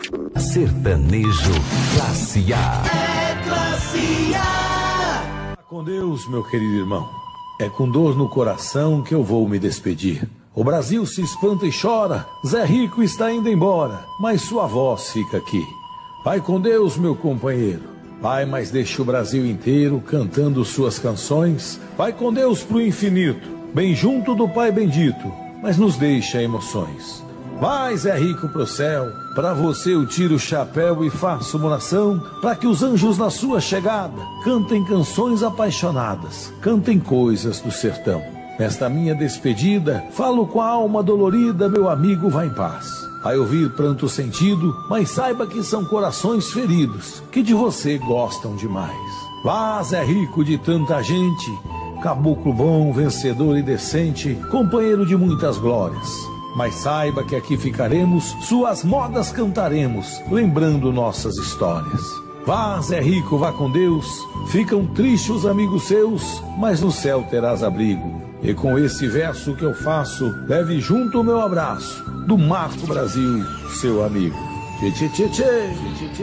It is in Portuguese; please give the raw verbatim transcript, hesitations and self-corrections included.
Sertanejo Classe A. É Classe A. Com Deus, meu querido irmão. É com dor no coração que eu vou me despedir. O Brasil se espanta e chora, Zé Rico está indo embora, mas sua voz fica aqui. Vai com Deus, meu companheiro. Vai, mas deixa o Brasil inteiro cantando suas canções. Vai com Deus pro infinito, bem junto do Pai bendito, mas nos deixa emoções. Vai, Zé Rico, pro céu, pra você eu tiro o chapéu e faço uma oração, pra que os anjos na sua chegada cantem canções apaixonadas, cantem coisas do sertão. Nesta minha despedida, falo com a alma dolorida, meu amigo, vá em paz. Vai ouvir pranto sentido, mas saiba que são corações feridos, que de você gostam demais. Vá, Zé Rico de tanta gente, caboclo bom, vencedor e decente, companheiro de muitas glórias. Mas saiba que aqui ficaremos, suas modas cantaremos, lembrando nossas histórias. Vá, Zé Rico, vá com Deus, ficam tristes os amigos seus, mas no céu terás abrigo. E com esse verso que eu faço, leve junto o meu abraço, do Marco Brasil, seu amigo. Tchê, tchê, tchê, tchê.